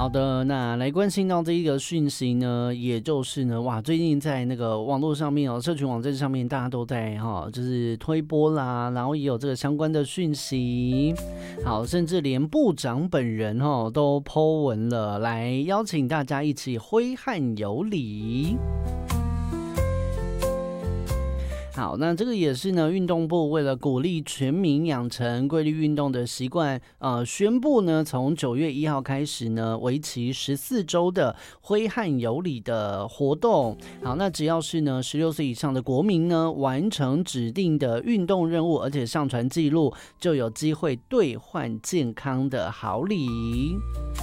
好的，那来关心到这一个讯息呢，也就是呢，哇，最近在那个网络上面社群网站上面，大家都在就是推播啦，然后也有这个相关的讯息，好，甚至连部长本人都 po 文了，来邀请大家一起挥汗有礼。好，那这个也是呢，运动部为了鼓励全民养成规律运动的习惯，宣布呢，从9月1号开始呢，为期14周的挥汗有礼的活动。好，那只要是呢16岁以上的国民呢，完成指定的运动任务，而且上传记录，就有机会兑换健康的好礼。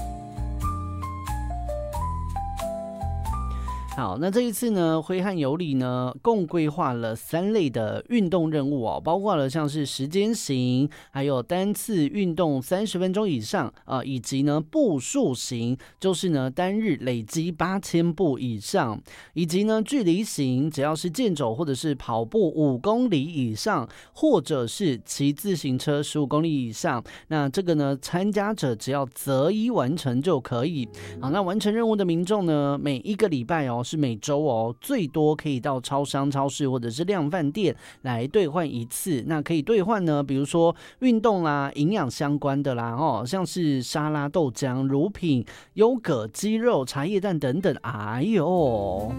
好，那这一次呢，挥汗有礼呢，共规划了3类的运动任务包括了像是时间型，还有单次运动30分钟以上以及呢步数型，就是呢单日累积8000步以上，以及呢距离型，只要是健走或者是跑步5公里以上，或者是骑自行车15公里以上，那这个呢参加者只要择一完成就可以。好，那完成任务的民众呢，每一个礼拜是每周最多可以到超商、超市或者是量贩店来兑换一次。那可以兑换呢，比如说运动啦、营养相关的啦像是沙拉、豆浆、乳品、优格、鸡肉、茶叶蛋等等。哎呦，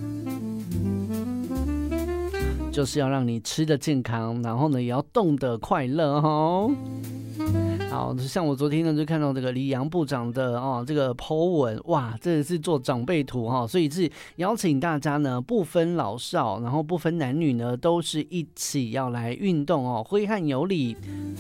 就是要让你吃的健康，然后呢也要动的快乐好，像我昨天呢就看到这个李阳部长的这个 po 文，哇，这是做长辈图所以是邀请大家呢不分老少，然后不分男女呢，都是一起要来运动挥汗有礼。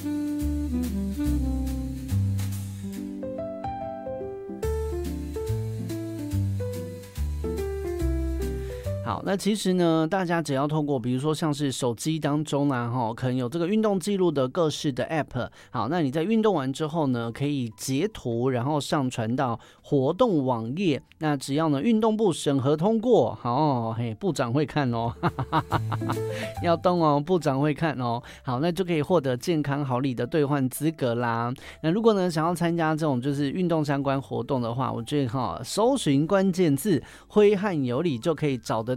好，那其实呢，大家只要透过比如说像是手机当中可能有这个运动记录的各式的 app， 好，那你在运动完之后呢，可以截图，然后上传到活动网页，那只要呢运动部审核通过，部长会看要动部长会看好，那就可以获得健康好礼的兑换资格啦。那如果呢想要参加这种就是运动相关活动的话，我觉得搜寻关键字挥汗有礼就可以找得